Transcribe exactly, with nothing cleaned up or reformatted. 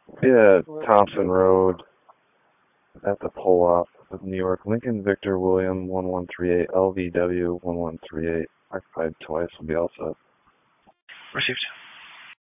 Yeah, Thompson Road at the pull-off of New York. Lincoln Victor William one one three eight, L V W one one three eight. Occupied twice will be all set. Received.